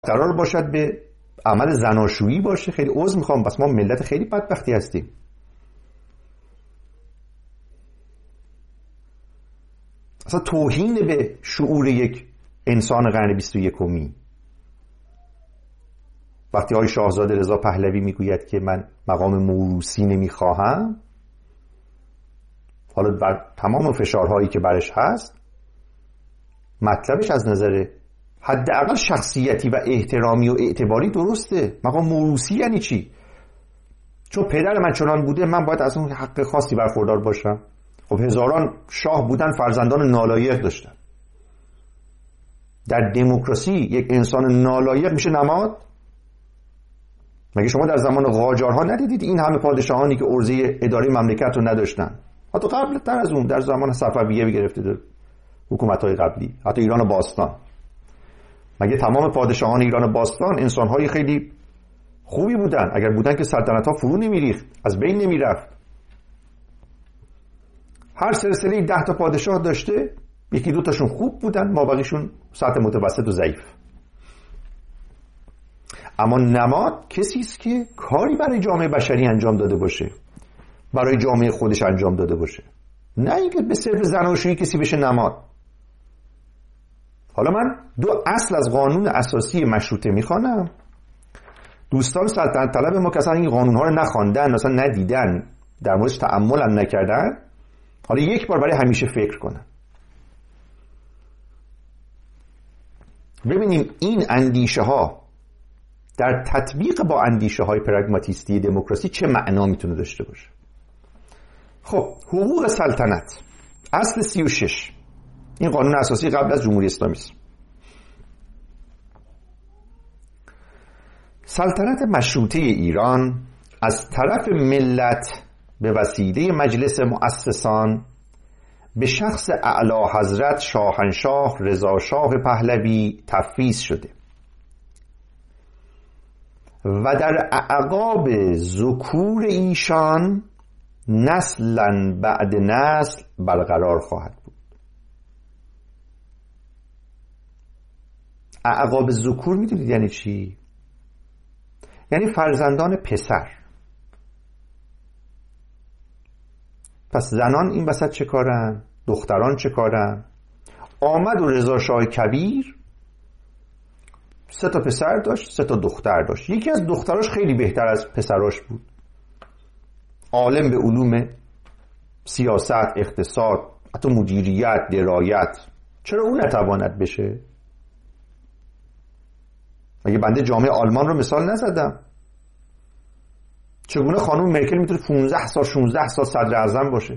قرار باشد به عمل زناشویی باشه. خیلی عذر میخوام، بس ما ملت خیلی بدبختی هستیم. اصلا توهین به شعور یک انسان قرن 21 وقتی آقای شاهزاده رضا پهلوی میگوید که من مقام موروثی نمیخواهم، حالا بر تمام فشارهایی که برش هست، مطلبش از نظر حداقل شخصیتی و احترامی و اعتباری درسته. مقام موروثی یعنی چی؟ چون پدر من چنان بوده من باید از اون حق خاصی برخوردار باشم. خب هزاران شاه بودن، فرزندان نالایق داشتن. در دموکراسی یک انسان نالایق میشه نماد؟ مگه شما در زمان قاجارها ندیدید این همه پادشاهانی که عرضه اداره مملکت رو نداشتن؟ حتی قبل تر از اون در زمان صفویه گرفته در حکومت‌های قبلی، حتی ایران باستان. مگه تمام پادشاهان ایران باستان انسان‌های خیلی خوبی بودن؟ اگر بودن که سلطنت‌ها فرو نمی‌ریخت، از بین نمی‌رفت. هر سلسله 10 تا پادشاه داشته، یکی دو تاشون خوب بودن، مابقیشون سطح متوسط و ضعیف. اما نماد کسی است که کاری برای جامعه بشری انجام داده باشه، برای جامعه خودش انجام داده باشه، نه اینکه به صرف زناشویی کسی بشه نماد. حالا من 2 اصل از قانون اساسی مشروطه میخوانم. دوستان سلطنت طلب ما که اصلا این قانون‌ها رو نخواندن، اصلا ندیدن، در موردش تأمل هم نکردن، حالا یک بار برای همیشه فکر کنن. ببینیم این اندیشه ها در تطبیق با اندیشه های پراگماتیستی دموکراسی چه معنا میتونه داشته باشه. خب حقوق سلطنت، اصل 36، این قانون اساسی قبل از جمهوری اسلامی است. سلطنت مشروطه ایران از طرف ملت به وسیله مجلس مؤسسان به شخص اعلی حضرت شاهنشاه رضا شاه پهلوی تفویض شده و در اعقاب ذکور ایشان نسلا بعد نسل برقرار خواهد بود. اعقاب ذکور میدونید یعنی چی؟ یعنی فرزندان پسر. پس زنان این وسط چه کارن؟ دختران چه کارن؟ آمد و رضا شاه کبیر 3 تا پسر داشت، 3 تا دختر داشت. یکی از دختراش خیلی بهتر از پسراش بود، عالم به علوم سیاست، اقتصاد، حتی مدیریت، درایت. چرا اون نتواند بشه؟ مگه بنده جامعه آلمان رو مثال نزدم؟ چگونه خانم مرکل میتونه 15 سال 16 سال صدر اعظم باشه؟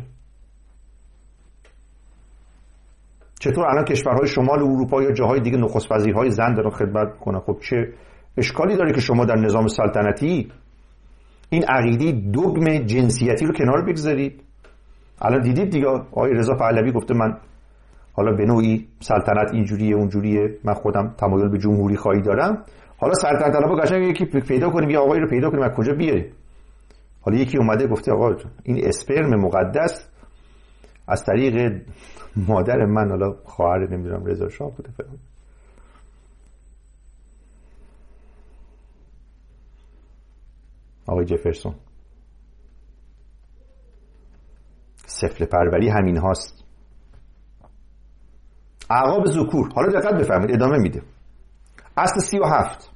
چطور الان کشورهای شمال اروپا یا جاهای دیگه نخست وزیرهای زن دارن خدمت میکنن؟ خب چه اشکالی داره که شما در نظام سلطنتی این عقیده دوگم جنسیتی رو کنار بگذارید؟ الان دیدید دیگه آقای رضا پهلوی گفته من حالا به نوعی سلطنت اینجوریه اونجوریه، من خودم تمایل به جمهوری خواهی دارم. حالا سلطنت طلبا قشنگ یکی پیدا کنیم، یه آقایی رو پیدا کنیم، از کجا بیاره؟ حالا یکی اومده گفته آقا این اسپرم مقدس از طریق مادر من، حالا خواهر نمیدونم رضا شاه بوده فلان، آقای جفرسون. سفله پروری همین هاست. اعقاب ذکور. حالا دقت بفرمایید ادامه میده. اصل 37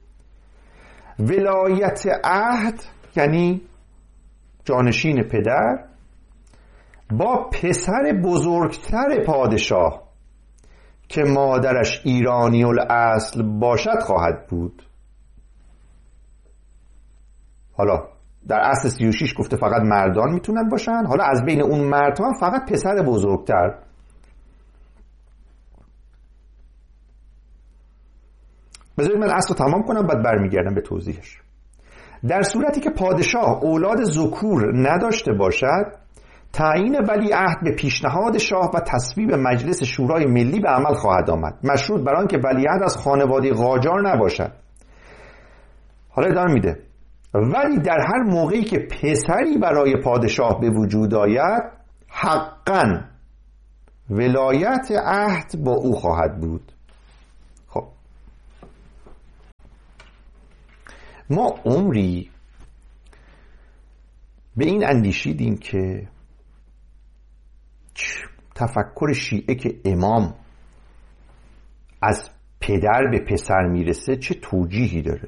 ولایت عهد یعنی جانشین پدر با پسر بزرگتر پادشاه که مادرش ایرانی الاصل باشد خواهد بود. حالا در اصل 36 گفته فقط مردان میتونن باشن، حالا از بین اون مردها فقط پسر بزرگتر. بذارید من اصل رو تمام کنم بعد برمیگردم به توضیحش. در صورتی که پادشاه اولاد ذکور نداشته باشد، تعیین ولیعهد به پیشنهاد شاه و تصویب مجلس شورای ملی به عمل خواهد آمد، مشروط بر آن که ولیعهد از خانواده قاجار نباشد. حالا ادامه میده ولی در هر موقعی که پسری برای پادشاه به وجود آید، حقاً ولایت عهد با او خواهد بود. خب ما عمری به این اندیشیدیم که تفکر شیعه که امام از پدر به پسر میرسه چه توجیهی داره.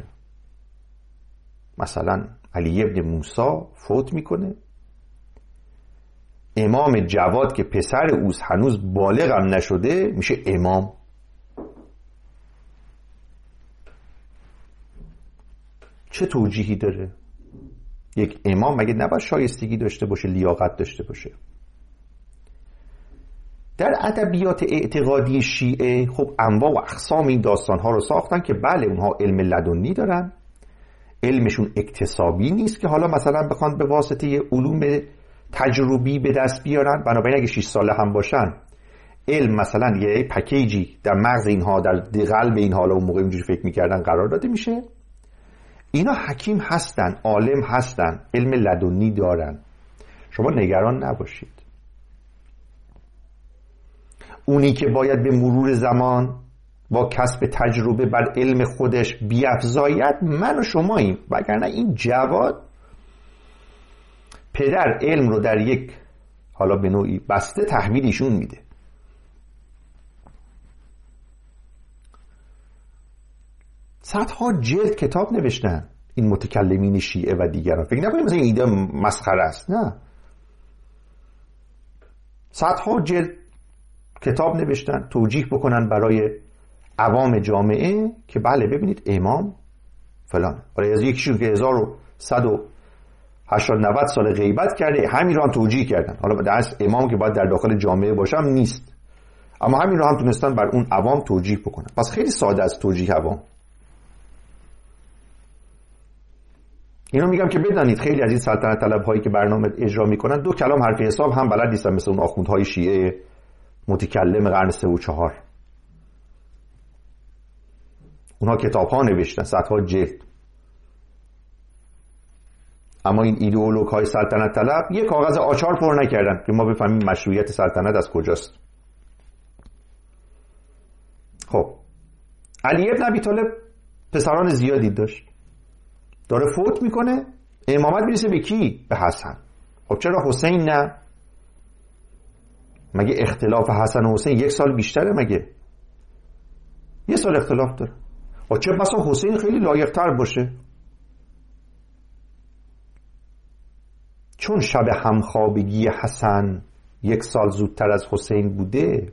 مثلا علی ابن موسی فوت میکنه، امام جواد که پسر اوست هنوز بالغ هم نشده میشه امام. چه توجیهی داره؟ یک امام مگه نباید شایستگی داشته باشه، لیاقت داشته باشه؟ در ادبیات اعتقادی شیعه خب انواع و اقسام این داستانها رو ساختن که بله اونها علم لدنی دارن، علمشون اکتسابی نیست که حالا مثلا بخوان به واسطه علوم تجربی به دست بیارن. بنابراین اگه 6 ساله هم باشن علم مثلا یه پکیجی در مغز اینها، در قلب اینها، حالا اون موقع اینجوری فکر میکردن، قرار داده میشه. اینا حکیم هستن، عالم هستن، علم لدنی دارن. شما نگران نباشید. اونی که باید به مرور زمان با کسب تجربه بر علم خودش بیفزاید من و شماییم، وگرنه این جواد پدر علم رو در یک حالا به نوعی بسته تحویل ایشون میده. صدها جلد کتاب نوشتن این متکلمین شیعه و دیگران. فکر نکنید مثلا این ایده مسخره است، نه. صدها جلد کتاب نوشتن توجیه بکنن برای عوام جامعه که بله ببینید امام فلان. برای از یکیشون که 1180 90 سال غیبت کرده همین رو هم توجیه کردن. حالا دست امام که باید در داخل جامعه باشم نیست، اما همین رو هم تونستن بر اون عوام توجیه بکنن. پس خیلی ساده است توجیه عوام. اینو میگم که بدانید خیلی از این سلطنت طلب هایی که برنامه اجرا میکنن 2 کلام حرف حساب هم بلد نیستن، مثل اون آخوندهای شیعه متکلم قرن 3 و 4. اونها کتاب ها نوشتن، صدها جلد، اما این ایدئولوگ های سلطنت طلب یک کاغذ آچار پر نکردن که ما بفهمیم مشروعیت سلطنت از کجاست. خب علی ابن ابی طالب پسران زیادی داشت، داره فوت میکنه، امامت میرسه به کی؟ به حسن. خب چرا حسین نه؟ مگه اختلاف حسن و حسین 1 سال بیشتره؟ مگه 1 سال اختلاف داره؟ و چه بسا حسین خیلی لایق‌تر باشه، چون شب همخوابگی حسن 1 سال زودتر از حسین بوده،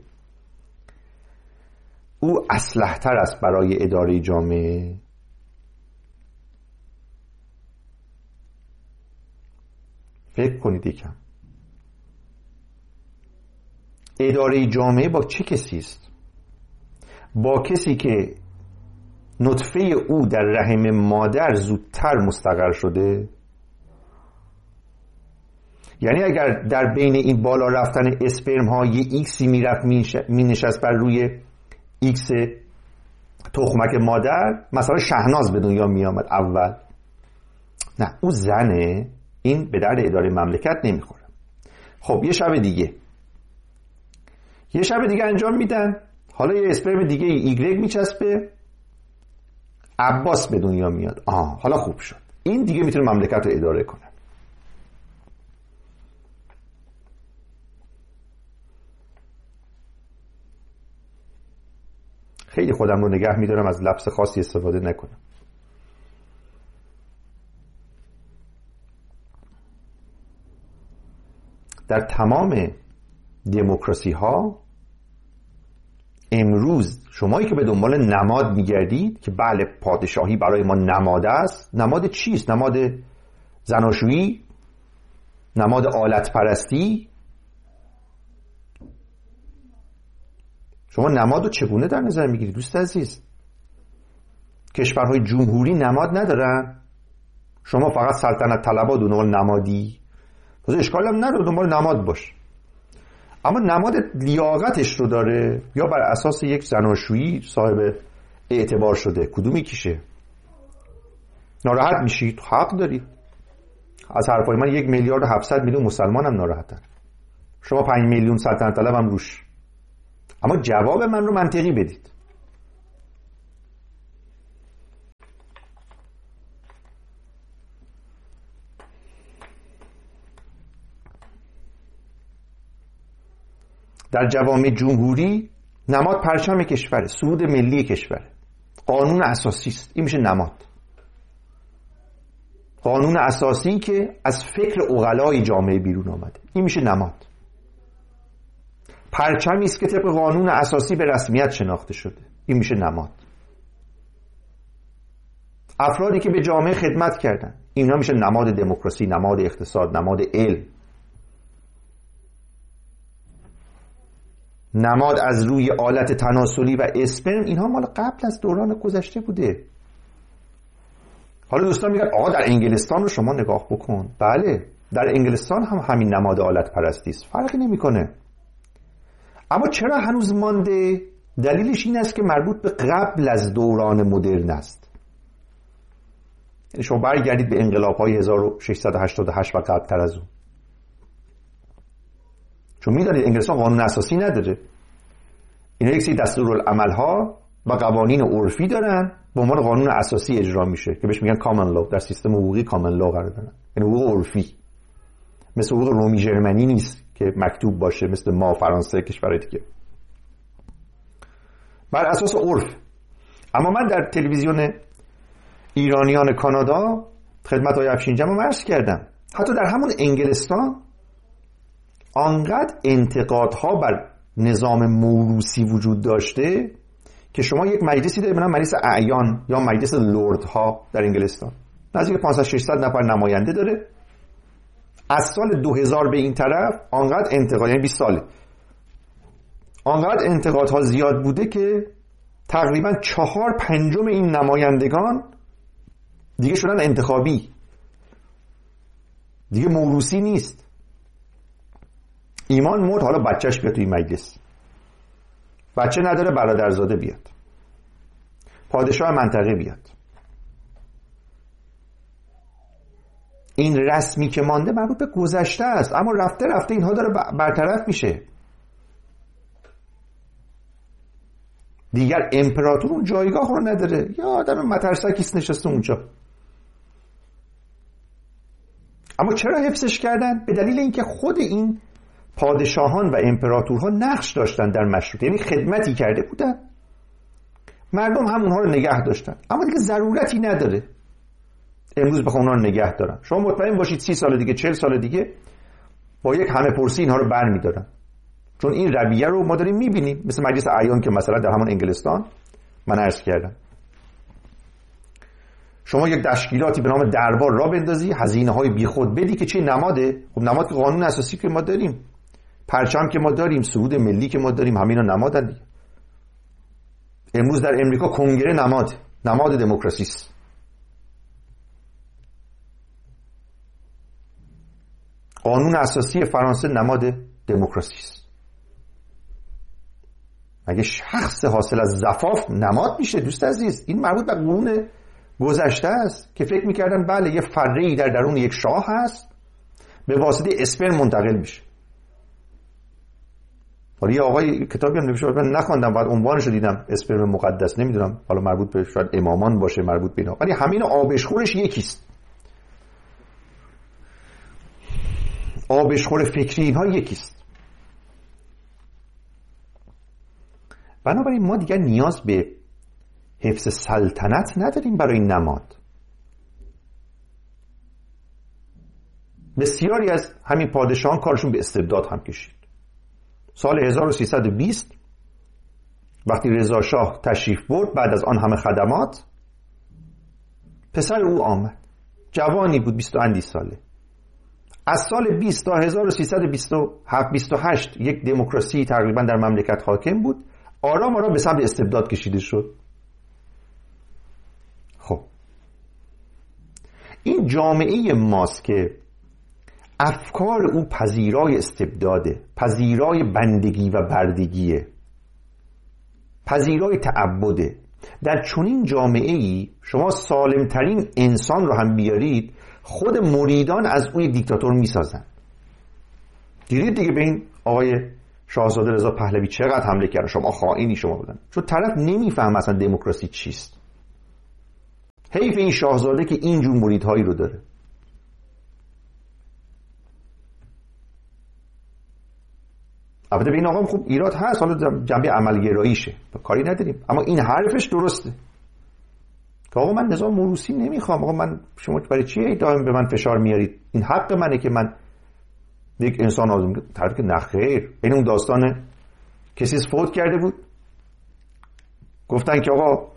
او اصلح تر است برای اداره جامعه. فکر کنید یکم، اداره جامعه با چه کسی است؟ با کسی که نطفه او در رحم مادر زودتر مستقر شده. یعنی اگر در بین این بالا رفتن اسپرم ها یه ایکسی میرفت مینشست بر روی ایکس تخمک مادر، مثلا شهناز به دنیا میامد اول. نه، او زنه، این به درد اداره مملکت نمیخوره. خب یه شب دیگه انجام میدن، حالا یه اسپرم دیگه ایگرگ میچسبه، عباس به دنیا میاد. حالا خوب شد، این دیگه میتونه مملکت رو اداره کنه. خیلی خودم رو نگه میدارم از لفظ خاصی استفاده نکنم. در تمام دموکراسی ها امروز شمایی که به دنبال نماد میگردید که بله پادشاهی برای ما نماد است، نماد چیست؟ نماد زناشویی؟ نماد آلت پرستی؟ شما نماد رو چگونه در نظر میگیرید دوست عزیز؟ کشورهای جمهوری نماد ندارن؟ شما فقط سلطنت طلبا دنبال نمادی؟ پس اشکال هم نداره، دنبال نماد باش، اما نماد لیاقتش رو داره یا بر اساس یک زناشویی صاحب اعتبار شده؟ کدوم یکیشه؟ ناراحت میشید، حق دارید. از حرفای من 1,700,000,000 مسلمان هم ناراحتن، شما 5 میلیون سلطنت طلب هم روش. اما جواب من رو منطقی بدید. در جوامع جمهوری نماد پرچم کشوره، سرود ملی کشوره، قانون اساسی است. این میشه نماد. قانون اساسی که از فکر عقلای جامعه بیرون آمده، این میشه نماد. پرچمی است که طبق قانون اساسی به رسمیت شناخته شده، این میشه نماد. افرادی که به جامعه خدمت کردن، اینا میشه نماد دموکراسی، نماد اقتصاد، نماد علم. نماد از روی آلت تناسلی و اسپرم، اینها مال قبل از دوران گذشته بوده. حالا دوستان میگن آقا در انگلستان رو شما نگاه بکن. بله، در انگلستان هم همین نماد آلت پرستی است، فرقی نمیکنه. اما چرا هنوز مانده؟ دلیلش این است که مربوط به قبل از دوران مدرن است. یعنی شما برگردید به انقلاب‌های 1688 و قبل‌تر از اون. چون می‌دونید انگلستان قانون اساسی نداره. اینا یک سری دستورالعمل‌ها و قوانین عرفی دارن، به عنوان قانون اساسی اجرا میشه که بهش میگن کامن لو. در سیستم حقوقی کامن لو قرار دارن، یعنی حقوق عرفی. مثل حقوق رومی ژرمنی نیست که مکتوب باشه، مثل ما فرانسه کشورهای دیگه، بر اساس عرف. اما من در تلویزیون ایرانیان کانادا خدمت های افشین‌جم عرض کردم، حتی در همون انگلستان آنقدر انتقادها بر نظام موروثی وجود داشته که شما یک مجلسی دارید به نام مجلس اعیان یا مجلس لردها در انگلستان، نزدیک 500-600 نفر نماینده داره. از سال 2000 به این طرف آنقدر انتقاد، یعنی 20 ساله، آنقدر انتقادها زیاد بوده که تقریبا 4/5 این نمایندگان دیگه شدن انتخابی، دیگه موروثی نیست. ایمان مرد، حالا بچهش بیاد توی مجلس. بچه نداره، برادرزاده بیاد، پادشاه منطقه بیاد. این رسمی که مانده مربوط به گذشته است، اما رفته رفته اینها داره برطرف میشه. دیگر امپراتور اون جایگاه رو نداره، یا آدم مترسکیست نشسته اونجا. اما چرا حفظش کردن؟ به دلیل اینکه خود این پادشاهان و امپراتورها نقش داشتن در مشروطه، یعنی خدمتی کرده بودن، مردم هم اونها رو نگه داشتن. اما دیگه ضرورتی نداره امروز بخوام اونها رو نگه دارن. شما مطمئن باشید 30 سال دیگه، 40 سال دیگه با یک همه پرسی اینها رو برمی‌دارن، چون این رویه رو ما داریم می‌بینیم. مثل مجلس اعیان که مثلا در همون انگلستان من عرض کردم، شما یک تشکیلاتی به نام دربار را بندازی، هزینه‌های بیخود بدی که چه نماده؟ خب نماد که قانون اساسی که ما داریم، پرچم که ما داریم، سرود ملی که ما داریم، همینا نمادن دیگه. امروز در امریکا کنگره نماد دموکراسی است. قانون اساسی فرانسه نماد دموکراسی است. مگه شخص حاصل از زفاف نماد میشه؟ دوست عزیز، این مربوط به قرون گذشته است که فکر میکردن بله یه فره‌ای در درون یک شاه هست، به واسطه اسپرم منتقل میشه. حالا یه آقای کتابی هم نوشته، من نخوندم، بعد عنوانش رو دیدم، اسپرم مقدس، نمیدونم حالا مربوط به شاید امامان باشه، مربوط به اینا، ولی همین آبشخورش یکیست. آبشخور فکری اینها یکیست. بنابراین ما دیگر نیاز به حفظ سلطنت نداریم برای این نماد. بسیاری از همین پادشاهان کارشون به استبداد هم کشید. سال 1320 وقتی رضا شاه تشریف برد، بعد از آن همه خدمات، پسر او آمد، جوانی بود، 20 اندی ساله. از سال 20 تا 1327-28 یک دموکراسی تقریبا در مملکت حاکم بود، آرام آرام به سمت استبداد کشیده شد. خب این جامعه ماست که افکار او پذیرای استبداده، پذیرای بندگی و بردگیه، پذیرای تعبده. در چنین جامعه‌ای شما سالمترین انسان رو هم بیارید، خود مریدان از او یک دیکتاتور میسازن. دیدید دیگه به این آقای شاهزاده رضا پهلوی چقدر حمله کردن، شما خائنی شما بودن، چون طرف نمیفهم اصلا دموکراسی چیست. حیف این شاهزاده که اینجور مریدهایی رو داره. البته به این آقا خب ایراد هست، حالا جنبه عملگراییشه کاری نداریم، اما این حرفش درسته که آقا من نظام موروثی نمیخوام. آقا من شما برای چی دائم به من فشار میارید؟ این حق منه که من یک انسان آزم. طرف که نخیر. این اون داستان کسی فوت کرده بود، گفتن که آقا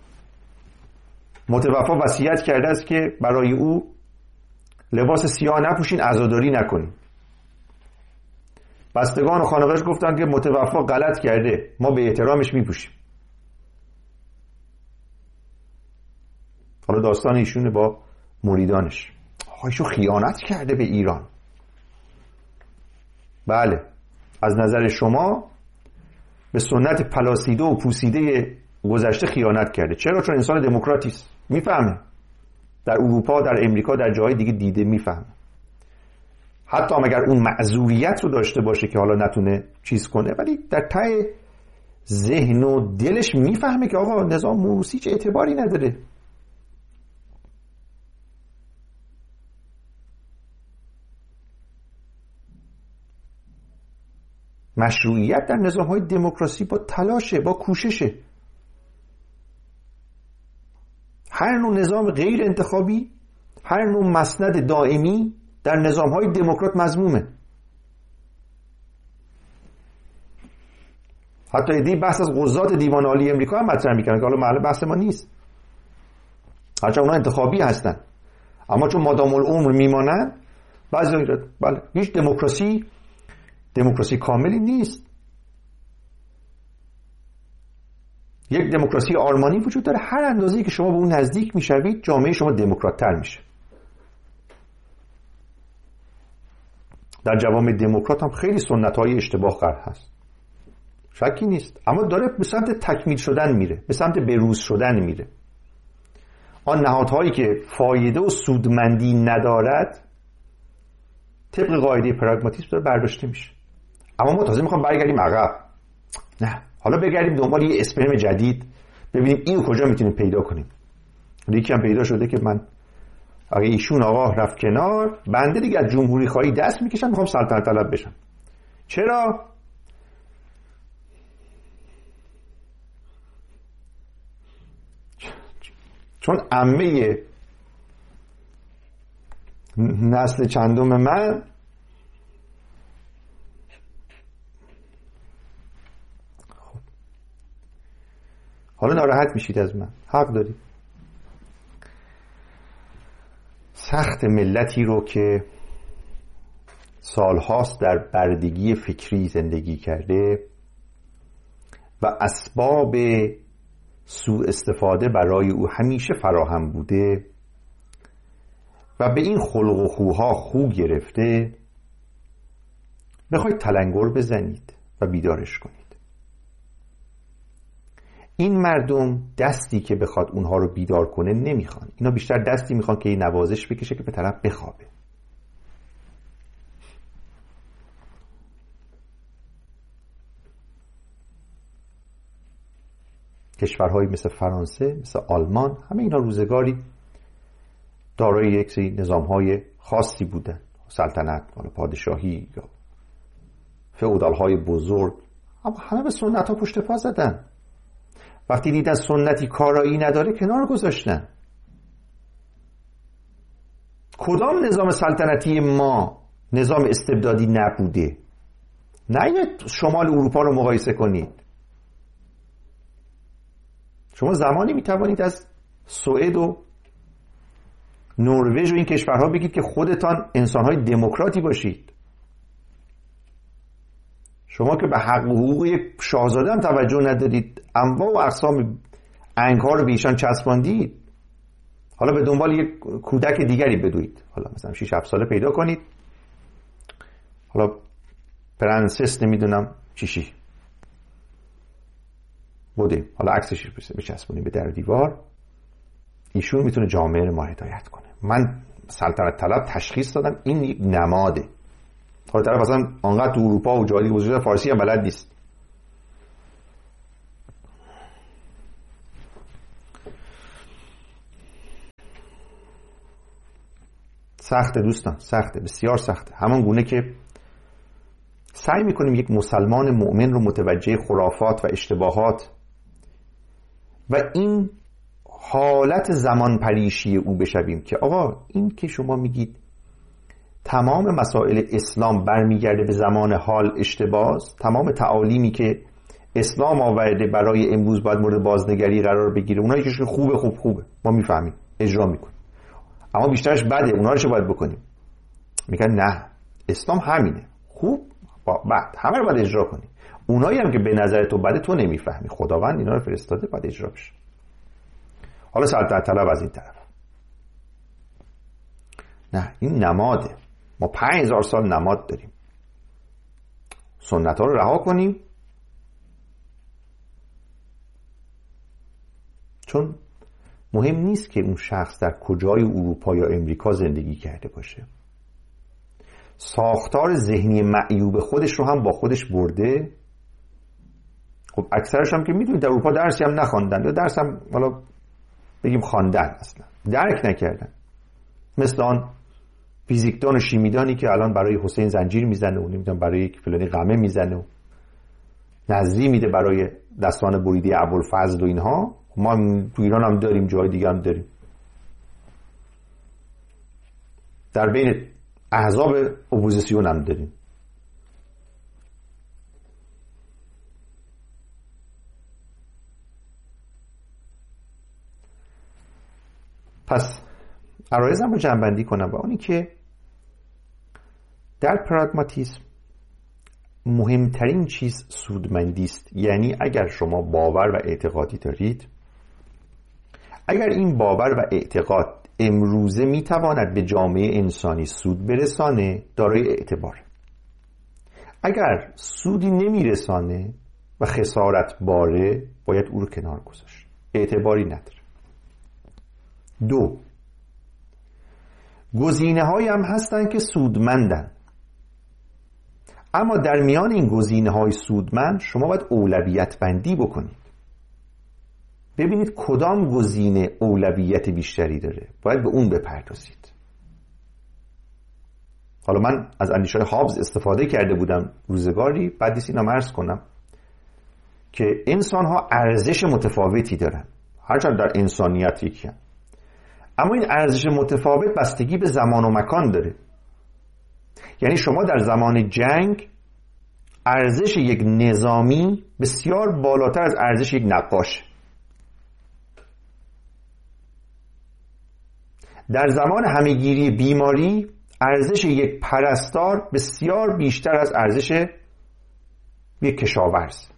متوفا وصیت کرده است که برای او لباس سیاه نپوشین، عزاداری نکنین. بستگان و خانواده‌اش گفتن که متوفا غلط کرده، ما به احترامش میپوشیم. حالا داستان ایشونه با مریدانش. ایشون خیانت کرده به ایران. بله، از نظر شما به سنت پلاسیده و پوسیده گذشته خیانت کرده. چرا؟ چون انسان دموکراتی است، میفهمه. در اروپا، در امریکا، در جاهای دیگه دیده، میفهمه. حتی اگر اون معذوریت رو داشته باشه که حالا نتونه چیز کنه، ولی در ته ذهن و دلش میفهمه که آقا نظام موروثی چه اعتباری نداره. مشروعیت در نظام‌های دموکراسی با تلاشه، با کوششه. هر نوع نظام غیر انتخابی، هر نوع مسند دائمی در نظام‌های دموکرات مذمومه. حتی ایده بحث از قضات دیوان عالی امریکا هم مطرح می‌کنن که حالا محل بحث ما نیست. هرچند اونا انتخابی هستن، اما چون مادام العمر میمانن، بعضی بله هیچ دموکراسی کاملی نیست. یک دموکراسی آرمانی وجود داره. هر اندازه‌ای که شما به اون نزدیک میشوید، جامعه شما دموکرات‌تر میشه. در جوامع دموکرات هم خیلی سنت‌های اشتباه قرار هست، شکی نیست، اما داره به سمت تکمیل شدن میره، به سمت بروز شدن میره. آن نهادهایی که فایده و سودمندی ندارد طبق قاعده پراگماتیسم داره برداشته میشه. اما ما تازه میخوام برگردیم عقب. نه، حالا بگردیم دنبال یه اسپرم جدید، ببینیم اینو کجا میتونیم پیدا کنیم. یکی هم پیدا شده که من اگه ایشون آقا رفت کنار، بنده دیگه از جمهوری خواهی دست میکشم، میخوام سلطنت طلب بشم. چرا؟ چون عمه نسل چندم من حالا ناراحت میشید از من، حق دارید. سخت ملتی رو که سالهاست در بردگی فکری زندگی کرده و اسباب سوء استفاده برای او همیشه فراهم بوده و به این خلق و خوها خو گرفته، بخواید تلنگر بزنید و بیدارش کنید. این مردم دستی که بخواد اونها رو بیدار کنه نمیخوان. اینا بیشتر دستی میخوان که این نوازش بکشه که به طرف بخوابه. کشورهایی مثل فرانسه، مثل آلمان، همه اینا روزگاری دارای یک سری نظامهای خاصی بودن، سلطنت، پادشاهی یا فئودالهای بزرگ، اما همه به سنت ها پشت پا زدن. وقتی دیدن سنتی کارایی نداره کنار گذاشتن. کدام نظام سلطنتی ما نظام استبدادی نبوده؟ نه شمال اروپا رو مقایسه کنید. شما زمانی میتوانید از سوئد و نروژ و این کشورها بگید که خودتان انسانهای دموکراتی باشید. شما که به حق و حقوق یک شاهزاده هم توجه ندارید، انواع و اقسام انگ‌ها رو به ایشان چسباندید، حالا به دنبال یک کودک دیگری بدوید. حالا مثلا 6-7 ساله پیدا کنید، حالا پرنسس نمیدونم چیشی بوده، حالا عکسش بچسبونید به در دیوار. ایشون میتونه جامعه ما هدایت کنه. من سلطنت طلب تشخیص دادم این نماده. حالا طرف اصلا آنقدر تو اروپا و جایی وجود فارسی هم بلد نیست. سخته دوستان، سخته، بسیار سخته. همون گونه که سعی میکنیم یک مسلمان مؤمن رو متوجه خرافات و اشتباهات و این حالت زمان پریشی او بشویم که آقا این که شما میگید تمام مسائل اسلام برمیگرده به زمان حال اشتباهه، تمام تعالیمی که اسلام آورده برای امروز باید مورد بازنگری قرار بگیره، اونایی که خوبه ما میفهمیم اجرا میکنیم، اما بیشترش بده، اونا رو چه باید بکنیم؟ میگن نه اسلام همینه، خوب بد همه رو باید اجرا کنی. اونایی هم که به نظر تو بده تو نمیفهمی، خداوند اینا رو فرستاده باید اجرا بشه. حالا سلطنت طلب از این طرف، نه این نماده، ما 5000 سال نماد داریم، سنت ها رو رها کنیم، چون مهم نیست که اون شخص در کجای اروپا یا امریکا زندگی کرده باشه، ساختار ذهنی معیوب خودش رو هم با خودش برده. خب اکثرش هم که میدونید در اروپا درسی هم نخواندن یا درس هم حالا بگیم خواندن اصلا درک نکردن، مثل آن فیزیکدان و شیمیدانی که الان برای حسین زنجیر میزنه و نمیدونم برای فلانی قمه میزنه و نظری میده برای دستان بریده ابوالفضل و اینها. ما تو ایران هم داریم، جای دیگه هم داریم، در بین احزاب اپوزیسیون هم داریم. پس عرایزم رو جمع‌بندی کنم با اونی که در پراگماتیسم مهمترین چیز سودمندی است. یعنی اگر شما باور و اعتقادی دارید، اگر این باور و اعتقاد امروزه میتواند به جامعه انسانی سود برسانه، دارای اعتبار. اگر سودی نمیرسانه و خسارت باره، باید او رو کنار گذاشت، اعتباری نداره. 2 گزینه‌هایی هم هستن که سودمندن، اما در میان این گزینه‌های سودمند شما باید اولویت بندی بکنید، ببینید کدام گزینه اولویت بیشتری داره، باید به اون بپردازید. حالا من از اندیشه‌های هابز استفاده کرده بودم روزگاری، بعد نیست اینم عرض کنم که انسان‌ها ارزش متفاوتی دارن، هرچند در انسانیت یکی هم. اما این ارزش متفاوت بستگی به زمان و مکان داره. یعنی شما در زمان جنگ ارزش یک نظامی بسیار بالاتر از ارزش یک نقاش. در زمان همه‌گیری بیماری ارزش یک پرستار بسیار بیشتر از ارزش یک کشاورز.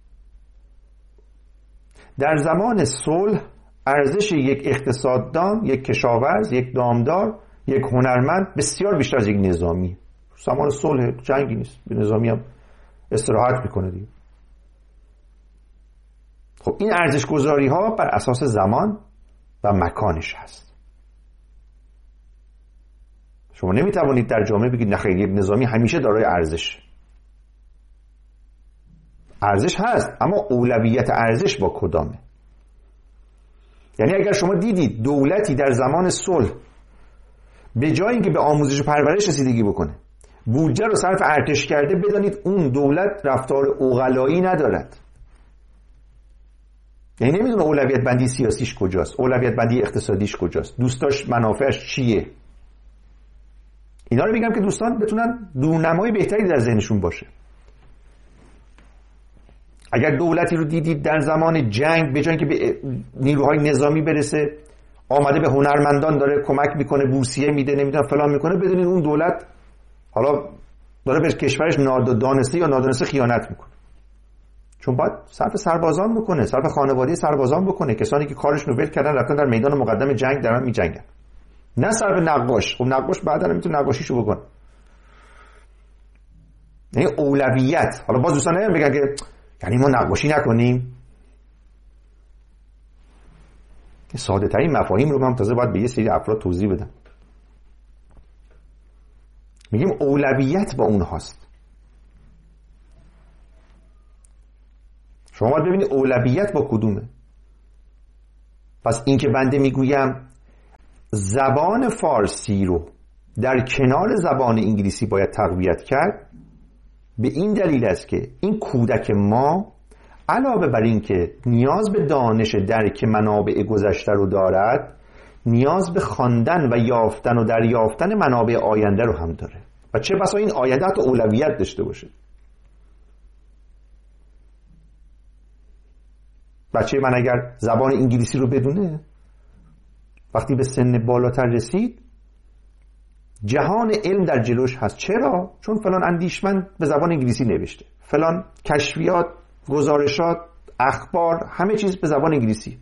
در زمان صلح ارزش یک اقتصاددان، یک کشاورز، یک دامدار، یک هنرمند بسیار بیشتر از یک نظامی. زمان صلح جنگی نیست، به نظامی هم استراحت میکنه دیگه. خب این ارزش گذاری ها بر اساس زمان و مکانش هست. شما نمیتوانید در جامعه بگید نخیر یک نظامی همیشه دارای ارزش هست، اما اولویت ارزش با کدامه؟ یعنی اگر شما دیدید دولتی در زمان صلح به جای اینکه به آموزش و پرورش رسیدگی بکنه بودجه رو صرف ارتش کرده، بدانید اون دولت رفتار عقلایی ندارد. یعنی نمیدونه اولویت بندی سیاسیش کجاست، اولویت بندی اقتصادیش کجاست، دوستاش منافعش چیه. اینا رو میگم که دوستان بتونن دورنمای بهتری در ذهنشون باشه. اگر دولتی رو دیدید در زمان جنگ به جای اینکه به نیروهای نظامی برسه آمده به هنرمندان داره کمک میکنه، بورسیه میده، نمیدونم فلان میکنه، بدونید اون دولت حالا داره به کشورش دانسته یا نادانسته خیانت میکنه. چون باید صرف سربازان بکنه، صرف خانواده سربازان بکنه، کسانی که کارشون رو ول کردن رفتن در میدان مقدم جنگ دارن میجنگن، نه صرف نقاش. خب نقاش بعدا میتونه نقاشیشو بکنه. یعنی اولویت. حالا باز دوستان نمیگن که یعنی ما نقاشی نکنیم. ساده ترین مفاهیم رو من تازه باید به یه سری افراد توضیح بدم. میگیم اولویت با اون هاست. شما باید ببینید اولویت با کدومه. پس این که بنده میگویم زبان فارسی رو در کنار زبان انگلیسی باید تقویت کرد، به این دلیل است که این کودک ما علاوه بر این که نیاز به دانش درک منابع گذشته رو دارد، نیاز به خواندن و یافتن و دریافتن منابع آینده رو هم داره و چه بسا این آینده حتی اولویت داشته باشه. بچه من اگر زبان انگلیسی رو بدونه، وقتی به سن بالاتر رسید جهان علم در جلوش هست. چرا؟ چون فلان اندیشمند به زبان انگلیسی نوشته، فلان کشفیات، گزارشات، اخبار، همه چیز به زبان انگلیسی.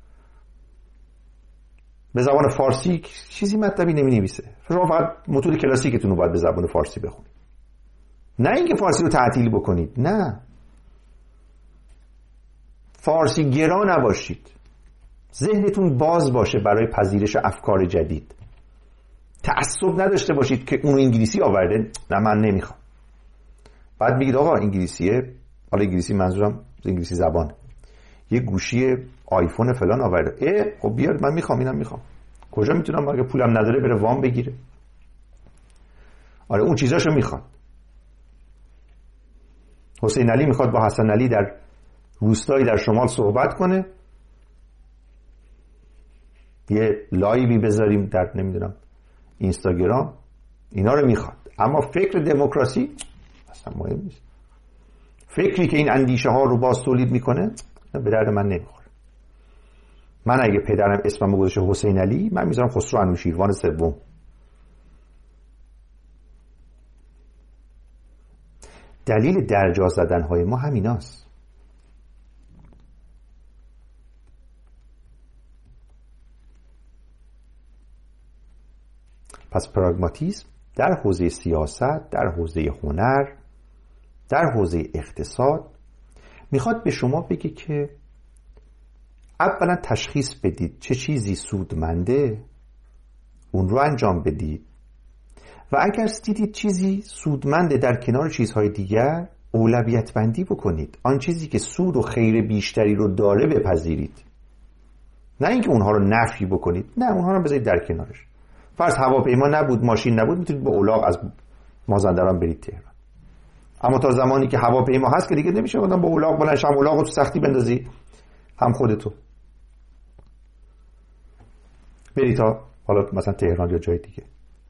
به زبان فارسی چیزی مطلبی نمی نویسه. شما فقط متون کلاسیکتون رو باید به زبان فارسی بخونید، نه اینکه فارسی رو تعطیل بکنید. نه، فارسی گرا نباشید، ذهنتون باز باشه برای پذیرش افکار جدید. تعصب نداشته باشید که اون انگلیسی آورده، نه من نمیخوام. بعد میگید آقا انگلیسیه، حالا انگلیسی منظورم انگلیسی زبان، یه گوشی آیفون فلان آورده، خب بیار من میخوام، اینم میخوام. کجا میتونم اگه پولم نداره بره وام بگیره؟ آره اون چیزاشو میخواد. حسین علی میخواد با حسن علی در روستایی در شمال صحبت کنه، یه لایوی بذاریم در نمیدونم اینستاگرام، اینا رو میخواد. اما فکر دموکراسی اصلا مهم نیست. فکری که این اندیشه ها رو باز تولید میکنه به درد من نمیخوره. من اگه پدرم اسمم گذاشته حسین علی، من میذارم خسرو انوشیروان سوم. دلیل درجا زدن های ما همیناست. پس پراگماتیسم در حوزه سیاست، در حوزه هنر، در حوزه اقتصاد میخواد به شما بگه که اولا تشخیص بدید چه چیزی سودمنده، اون رو انجام بدید و اگر دیدید چیزی سودمنده در کنار چیزهای دیگر، اولویت بندی بکنید. آن چیزی که سود و خیر بیشتری رو داره بپذیرید، نه اینکه اونها رو نفی بکنید. نه، اونها رو بذارید در کنارش. فرض هواپیما نبود، ماشین نبود، میتونید با الاغ از مازندران برید تهران. اما تا زمانی که هواپیما هست که دیگه نمیشه آدم با الاغ بلند شه، الاغ رو تو سختی بندازی هم خودتو بری تا حالا مثلا تهران یا جای دیگه.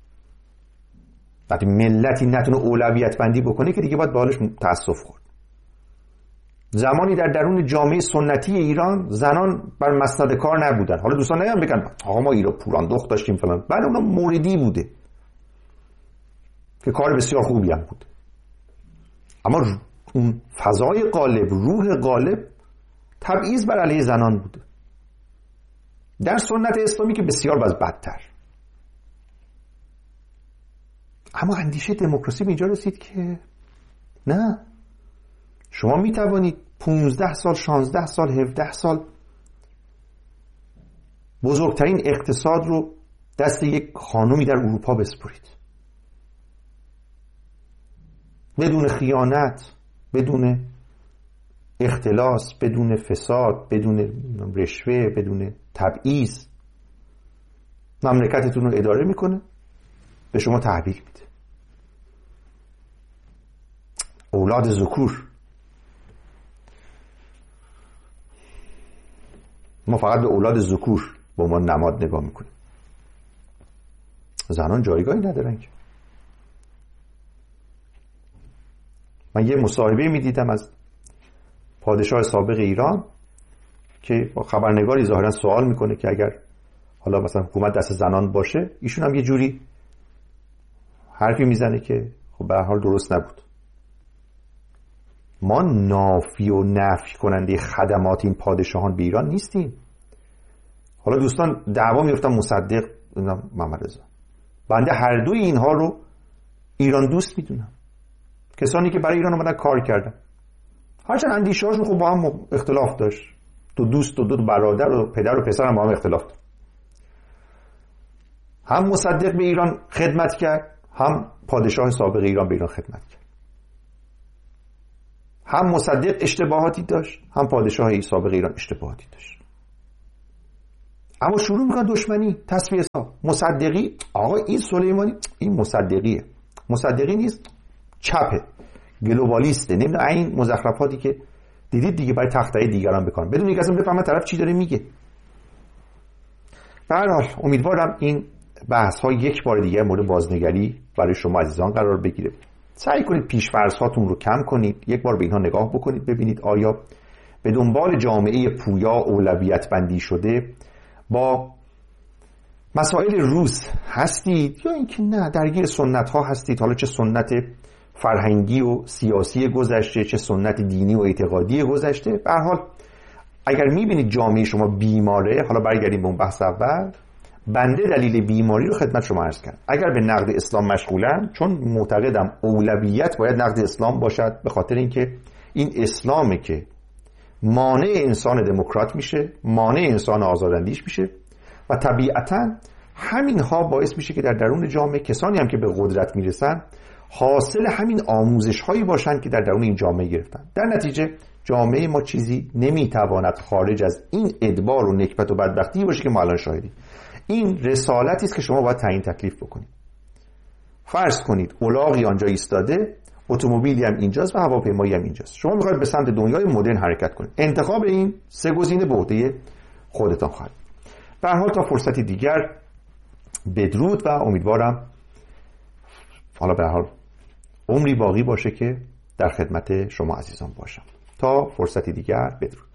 وقتی ملتی نتونه اولویت بندی بکنه که دیگه باید به حالش تأسف خورد. زمانی در درون جامعه سنتی ایران زنان بر مسند کار نبودن. حالا دوستان نگم بگن آقا ما ایران پوران دخت داشتیم فلان، بله اونا موردی بوده که کار بسیار خوبی هم بود، اما اون فضای غالب، روح غالب تبعیض بر علیه زنان بوده. در سنت اسلامی که بسیار بدتر. اما اندیشه دموکراسی به اینجا رسید که نه، شما می توانید 15 سال، 16 سال، 17 سال بزرگترین اقتصاد رو دست یک خانومی در اروپا بسپرید، بدون خیانت، بدون اختلاس، بدون فساد، بدون رشوه، بدون تبعیض. مملکتتون رو اداره میکنه، به شما تحویل میده. اولاد ذکور. ما فقط به اولاد ذکور به عنوان نماد نگاه میکنیم. زنان جایگاهی ندارن که. من یه مصاحبه میدیدم از پادشاه سابق ایران که با خبرنگاری ظاهرا سوال میکنه که اگر حالا مثلا حکومت دست زنان باشه، ایشون هم یه جوری حرفی میزنه که خب به هر حال درست نبود. ما نافی و نفی کننده خدمات این پادشاهان به ایران نیستیم. حالا دوستان دعوا میفتن مصدق محمد رضا، بنده هر دوی اینها رو ایران دوست میدونم. کسانی که برای ایران اومدن کار کردن، هرچند اندیشه هاشون خب با هم اختلاف داشت، دو دوست و دو برادر و پدر و پسر هم با هم اختلاف داشت. هم مصدق به ایران خدمت کرد، هم پادشاه سابق ایران به ایران خدمت کرد. هم مصدق اشتباهاتی داشت، هم پادشاه سابق ایران اشتباهاتی داشت. اما شروع میکنن دشمنی، تصفیه حساب. مصدقی، آقا این سلیمانی این مصدقیه، مصدقی نیست، چپه. گلوبالیسته، نمیدونم این مزخرفاتی که دیدید دیگه برای تخطئه دیگران بکنن بدون اینکه اصلا بفهمن طرف چی داره میگه. به هر حال امیدوارم این بحث ها یک بار دیگه مورد بازنگری برای شما عزیزان قرار بگیره. سعی کنید پیش‌فرض هاتون رو کم کنید، یک بار به اینها نگاه بکنید ببینید آیا به دنبال جامعه پویا اولویت بندی شده با مسائل روز هستید یا اینکه نه درگیر سنت ها هستید، حالا چه سنت فرهنگی و سیاسی گذشته چه سنت دینی و اعتقادی گذشته. به هر حال اگر میبینید جامعه شما بیماره، حالا برگردیم به اون بحث اول، بنده دلیل بیماری رو خدمت شما عرض کردم. اگر به نقد اسلام مشغولم، چون معتقدم اولویت باید نقد اسلام باشد، به خاطر اینکه این اسلامه که مانع انسان دموکرات میشه، مانع انسان آزاداندیش میشه و طبیعتاً همین ها باعث میشه که در درون جامعه کسانی هم که به قدرت میرسن حاصل همین آموزش هایی باشن که در درون این جامعه گرفتن. در نتیجه جامعه ما چیزی نمیتواند خارج از این ادبار و نکبت و بدبختی باشه که ما الان شاهدیم. این رسالتی است که شما باید تعیین تکلیف بکنید. فرض کنید الاغی آنجا ایستاده، اتومبیلی هم اینجاست و هواپیمایی هم اینجاست. شما میخواید به سمت دنیای مدرن حرکت کنید. انتخاب این سه گزینه به عهده خودتان خواهد. به هر حال تا فرصتی دیگر بدرود و امیدوارم حالا به هر حال عمری باقی باشه که در خدمت شما عزیزان باشم. تا فرصتی دیگر بدرود.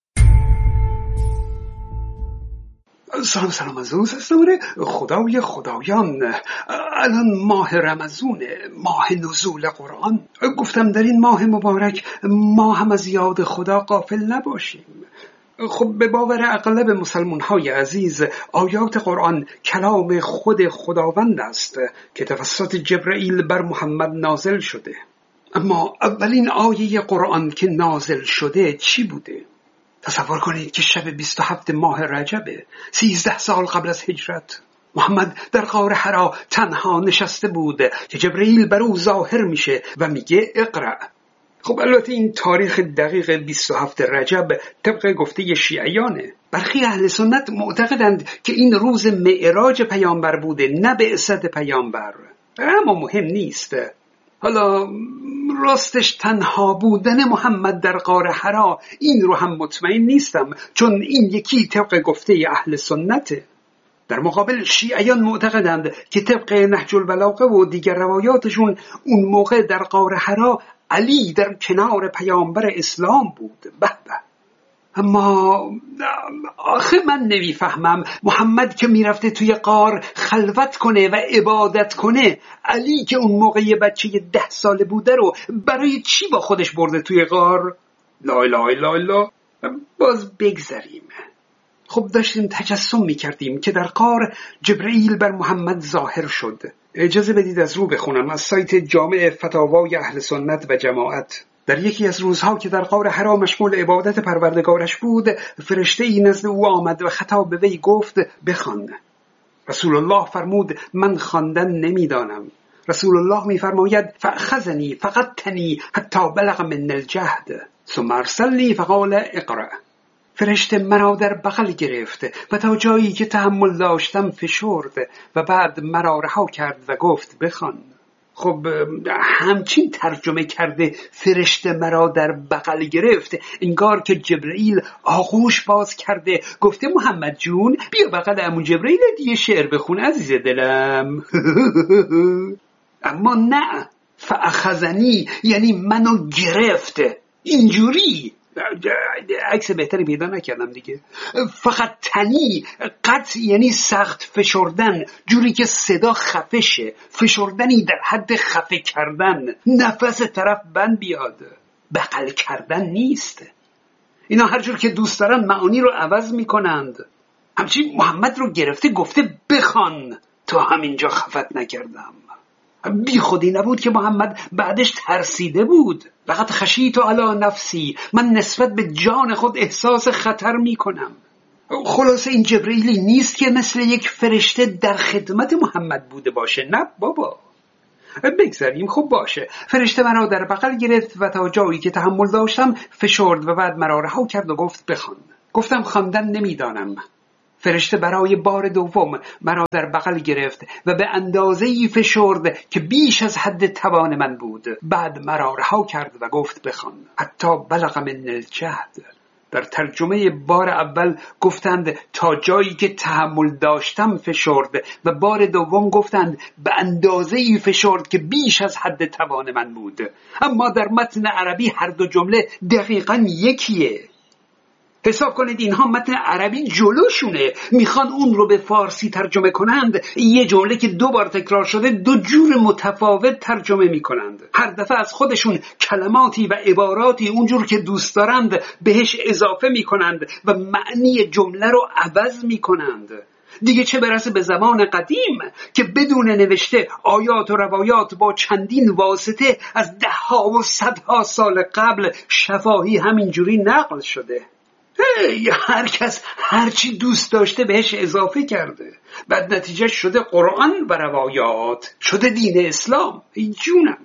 سلام از روز استماره خدای خدایان. الان ماه رمضونه، ماه نزول قرآن. گفتم در این ماه مبارک ما هم از یاد خدا غافل نباشیم. خب به باور اغلب مسلمان های عزیز آیات قرآن کلام خود خداوند است که توسط جبرئیل بر محمد نازل شده. اما اولین آیه قرآن که نازل شده چی بوده؟ تصور کنید که شب 27 ماه رجبه 13 سال قبل از هجرت محمد در غار حرا تنها نشسته بود که جبرئیل بر او ظاهر میشه و میگه اقرأ. خب البته این تاریخ دقیق 27 رجب طبق گفته شیعیانه. برخی اهل سنت معتقدند که این روز معراج پیامبر بوده، نه بعثت پیامبر. اما مهم نیست. حالا راستش تنها بودن محمد در غار حرا این رو هم مطمئن نیستم، چون این یکی طبق گفته اهل سنته. در مقابل شیعیان معتقدند که طبق نهج البلاغه و دیگر روایاتشون اون موقع در غار حرا علی در کنار پیامبر اسلام بود. به به. اما آخه من نمیفهمم محمد که میرفته توی غار خلوت کنه و عبادت کنه، علی که اون موقع یه بچه 10 ساله بوده رو برای چی با خودش برده توی غار؟ لا اله الا الله. باز بگذریم. خب داشتیم تجسم میکردیم که در غار جبرئیل بر محمد ظاهر شد. اجازه بدید از رو بخونم از سایت جامع فتاوای اهل سنت و جماعت. در یکی از روزها که در غار حرا مشغول عبادت پروردگارش بود، فرشته ای نزد او آمد و خطاب به وی گفت بخوان. رسول الله فرمود من خواندن نمیدانم. رسول الله میفرماید فاخذنی فقدتنی حتی بلغ من الجهد ثم ارسلنی فقال اقرأ. فرشته مرا در بغل گرفت و تا جایی که تحمل داشتم فشرد و بعد مرا رها کرد و گفت بخوان. خب همچین ترجمه کرده فرشته مرا در بغل گرفت، انگار که جبرئیل آغوش باز کرده گفته محمد جون بیا بغل عمو جبرئیل دیگه شعر بخون عزیز دلم. اما نه، فاخذنی یعنی منو گرفت. اینجوری عکس بهتری پیدا نکردم دیگه. فقط تنی قطع یعنی سخت فشردن، جوری که صدا خفه شه، فشردنی در حد خفه کردن، نفس طرف بند بیاد. بغل کردن نیست. اینا هر جور که دوست دارن معانی رو عوض میکنند. همچنین محمد رو گرفته گفته بخوان، تا همینجا خفت نکردم. بی خودی نبود که محمد بعدش ترسیده بود. لقد خشیت علی نفسی، من نسبت به جان خود احساس خطر می کنم. خلاصه این جبرئیلی نیست که مثل یک فرشته در خدمت محمد بوده باشه. نه بابا. بگذاریم. خب باشه. فرشته مرا در بغل گرفت و تا جایی که تحمل داشتم فشرد و بعد مرا رها کرد و گفت بخوان. گفتم خواندن نمیدانم. فرشته برای بار دوم مرا در بغل گرفت و به اندازه‌ای فشرد که بیش از حد توان من بود. بعد مرا رها کرد و گفت بخوان. حتی بلغ من الجهد. در ترجمه بار اول گفتند تا جایی که تحمل داشتم فشرد و بار دوم گفتند به اندازه‌ای فشرد که بیش از حد توان من بود. اما در متن عربی هر دو جمله دقیقاً یکیه. حساب کنید اینها متن عربی جلوشونه، میخوان اون رو به فارسی ترجمه کنند، یه جمله که 2 بار تکرار شده 2 جور متفاوت ترجمه میکنند. هر دفعه از خودشون کلماتی و عباراتی اونجور که دوست دارند بهش اضافه میکنند و معنی جمله رو عوض میکنند. دیگه چه برسه به زمان قدیم که بدون نوشته آیات و روایات با چندین واسطه از 10 و 100 سال قبل شفاهی همینجوری نقل شده. هر کس هرچی دوست داشته بهش اضافه کرده، بعد نتیجه شده قرآن و روایات، شده دین اسلام. ای جونم.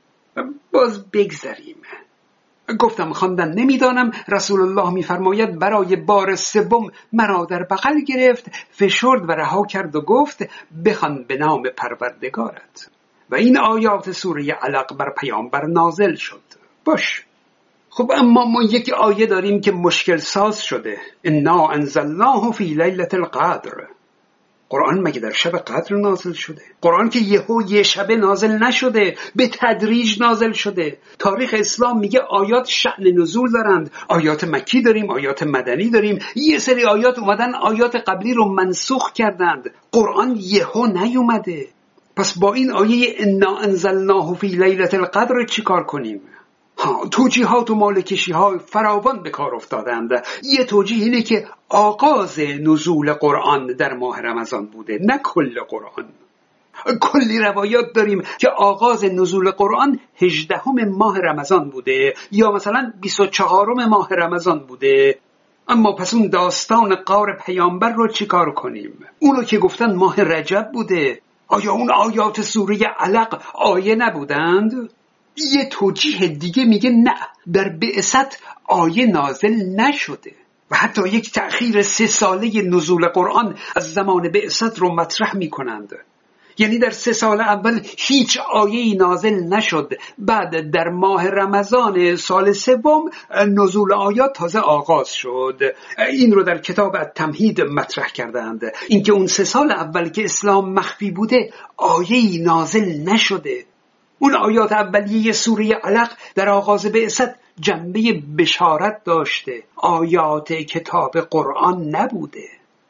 باز بگذریم. گفتم خواندن نمیدانم. رسول الله میفرماید برای بار سوم مرا در بغل گرفت، فشرد و رها کرد و گفت بخوان به نام پروردگارت. و این آیات سوره علق بر پیامبر نازل شد. باش. خب اما ما یک آیه داریم که مشکل ساز شده. انا انزلناه فی لیلة القدر. قرآن مگه در شب قدر نازل شده؟ قرآن که یه شب نازل نشده، به تدریج نازل شده. تاریخ اسلام میگه آیات شأن نزول دارند. آیات مکی داریم، آیات مدنی داریم. یه سری آیات اومدن آیات قبلی رو منسوخ کردند. قرآن یهو نیومده. پس با این آیه انا انزلناه فی لیلة القدر چیکار کنیم؟ توجیهات و مالکشی ها فراوان به کار افتادند. یه توجیه اینه که آغاز نزول قرآن در ماه رمضان بوده، نه کل قرآن. کلی روایات داریم که آغاز نزول قرآن 18 ماه رمضان بوده یا مثلا 24 ماه رمضان بوده. اما پس اون داستان غار پیامبر رو چی کار کنیم؟ اونو که گفتن ماه رجب بوده، آیا اون آیات سوره علق آیه نبودند؟ یه توجیه دیگه میگه نه، در بعثت آیه نازل نشده و حتی یک تأخیر 3 ساله نزول قرآن از زمان بعثت رو مطرح میکنند. یعنی در 3 سال اول هیچ آیه‌ای نازل نشد، بعد در ماه رمضان سال سوم نزول آیات تازه آغاز شد. این رو در کتاب التمهید مطرح کردند، اینکه اون 3 سال اول که اسلام مخفی بوده آیه‌ای نازل نشده. اون آیات اولیه سوره علق در آغاز بعثت جنبه بشارت داشته، آیات کتاب قرآن نبوده.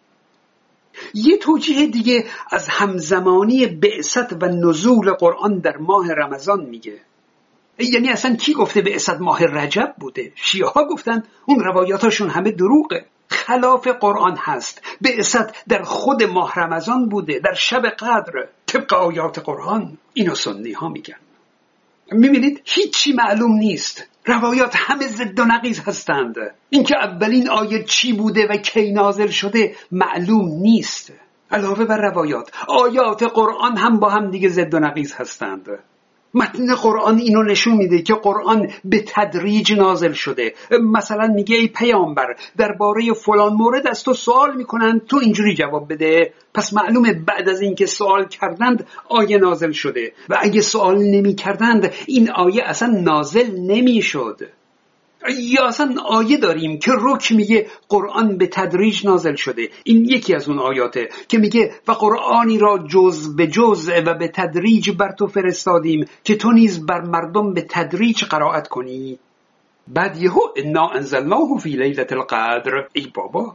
یه توجیه دیگه از همزمانی بعثت و نزول قرآن در ماه رمضان میگه. یعنی اصلا کی گفته بعثت ماه رجب بوده؟ شیعه ها گفتن. اون روایاتاشون همه دروغه، خلاف قرآن هست. بعثت در خود ماه رمضان بوده، در شب قدر، طبق آیات قرآن. اینو سنی ها میگن. میبینید هیچی معلوم نیست. روایات همه ضد و نقیض هستند. اینکه اولین آیه چی بوده و کی نازل شده معلوم نیست. علاوه بر روایات، آیات قرآن هم با هم دیگه ضد و نقیض هستند. متن قرآن اینو نشون میده که قرآن به تدریج نازل شده. مثلا میگه ای پیامبر درباره فلان مورد از تو سوال میکنن، تو اینجوری جواب بده. پس معلومه بعد از اینکه سوال کردند آیه نازل شده و اگه سوال نمی کردند این آیه اصلا نازل نمی شد. یا اصلا آیه داریم که رک میگه قرآن به تدریج نازل شده. این یکی از اون آیاته که میگه و قرآنی را جز به جز و به تدریج بر تو فرستادیم که تو نیز بر مردم به تدریج قرائت کنی. بعد یهو انا انزلناه فی لیلة القدر. ای بابا،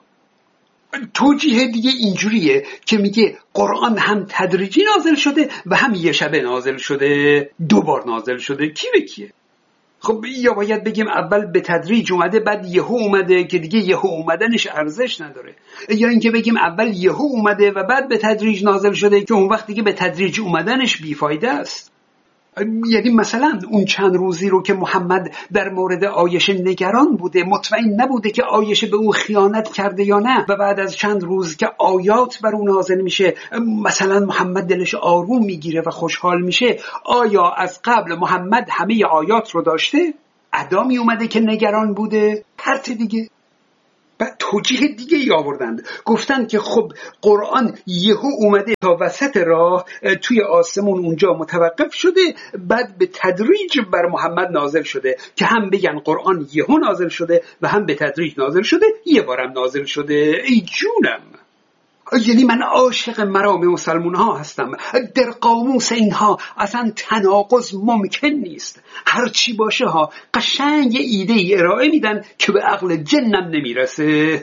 توجیه دیگه اینجوریه که میگه قرآن هم تدریجی نازل شده و هم یه شبه نازل شده، 2 بار نازل شده. کی به کیه؟ خب یا باید بگیم اول به تدریج اومده بعد یهو اومده که دیگه یهو اومدنش ارزش نداره، یا اینکه بگیم اول یهو اومده و بعد به تدریج نازل شده که اون وقت دیگه به تدریج اومدنش بیفایده است. یعنی مثلا اون چند روزی رو که محمد در مورد عایشه نگران بوده، مطمئن نبوده که عایشه به او خیانت کرده یا نه، و بعد از چند روز که آیات بر اون نازل میشه مثلا محمد دلش آروم میگیره و خوشحال میشه. آیا از قبل محمد همه آیات رو داشته؟ ادامی اومده که نگران بوده؟ پرت دیگه. بعد توجیه دیگه ای آوردند، گفتند که خب قرآن یهو اومده تا وسط راه توی آسمون اونجا متوقف شده، بعد به تدریج بر محمد نازل شده، که هم بگن قرآن یهو نازل شده و هم به تدریج نازل شده، یه بارم نازل شده. ای جونم، یعنی من عاشق مرام مسلمون ها هستم. در قاموس اینها اصلا تناقض ممکن نیست. هر چی باشه ها قشنگ یه ایده ای ارائه میدن که به عقل جنم نمیرسه.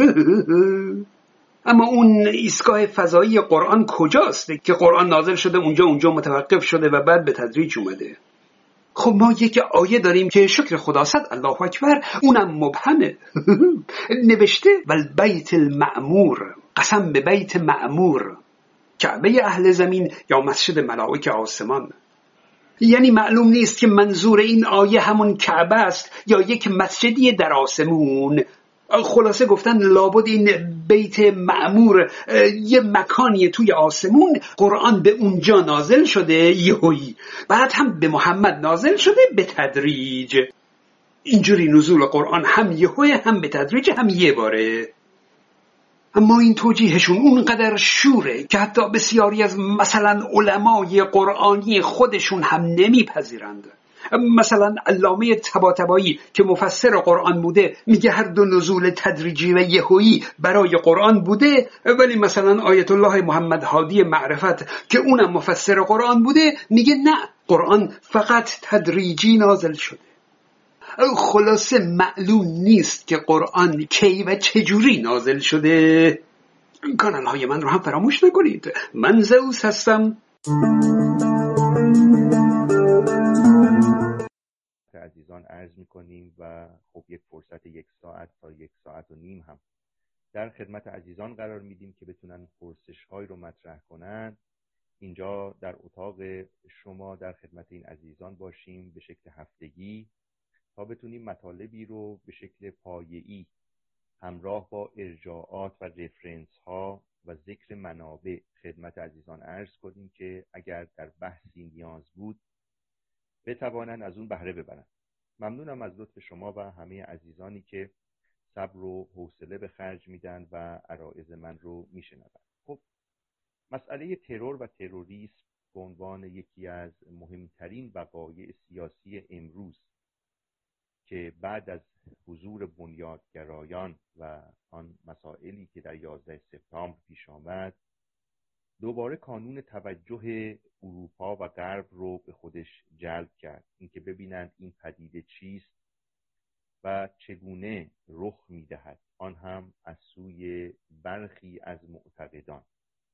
اما اون ایستگاه فضایی قرآن کجاست که قرآن نازل شده اونجا متوقف شده و بعد به تدریج اومده؟ خب ما یک آیه داریم که شکر خدا، صد الله اکبر، اونم مبهمه. نوشته والبیت المعمور، قسم به بیت معمور، کعبه اهل زمین یا مسجد ملائکه آسمان. یعنی معلوم نیست که منظور این آیه همون کعبه است یا یک مسجدی در آسمون. خلاصه گفتن لابد این بیت معمور یه مکانی توی آسمون، قرآن به اونجا نازل شده یهویی، بعد هم به محمد نازل شده به تدریج. اینجوری نزول قرآن هم یهوی، هم به تدریج، هم یه باره. اما این توجیهشون اونقدر شوره که حتی بسیاری از مثلا علمای قرآنی خودشون هم نمیپذیرند. مثلا علامه طباطبایی که مفسر قرآن بوده میگه هر دو نزول تدریجی و یهویی برای قرآن بوده، ولی مثلا آیت الله محمد هادی معرفت که اونم مفسر قرآن بوده میگه نه، قرآن فقط تدریجی نازل شده. خلاصه معلوم نیست که قرآن کی و چجوری نازل شده. کانال های من رو هم فراموش نکنید. من زئوس هستم. عزیزان عرض می‌کنیم و خب یک فرصت 1 ساعت تا 1 ساعت و نیم هم در خدمت عزیزان قرار میدیم که بتونن پرسش‌هایی رو مطرح کنن. اینجا در اتاق شما در خدمت این عزیزان باشیم به شکل هفتگی تا بتونیم مطالبی رو به شکل پایه‌ای همراه با ارجاعات و رفرنس ها و ذکر منابع خدمت عزیزان عرض کنیم که اگر در بحثی نیاز بود بتوانند از اون بهره ببرن. ممنونم از لطف شما و همه عزیزانی که صبر و حوصله به خرج میدن و عرایض من رو میشنون. خب مسئله ترور و تروریسم به عنوان یکی از مهمترین وقایع سیاسی امروز که بعد از حضور بنیادگرایان و آن مسائلی که در 11 سپتامبر پیش آمد، دوباره کانون توجه اروپا و غرب رو به خودش جلب کرد. اینکه ببینند این پدیده چیست و چگونه رخ میدهد، آن هم از سوی برخی از معتقدان.